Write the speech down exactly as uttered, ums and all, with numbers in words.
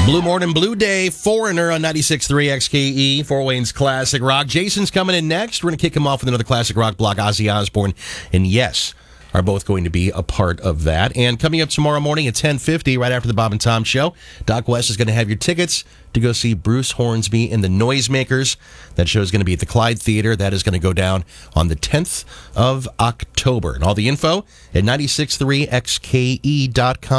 Blue Morning, Blue Day, Foreigner on ninety-six point three X K E, Fort Wayne's Classic Rock. Jason's coming in next. We're going to kick him off with another classic rock block, Ozzy Osbourne. And yes, are both going to be a part of that. And coming up tomorrow morning at ten fifty, right after the Bob and Tom Show, Doc West is going to have your tickets to go see Bruce Hornsby and the Noisemakers. That show is going to be at the Clyde Theater. That is going to go down on the tenth of October. And all the info at ninety-six point three X K E dot com.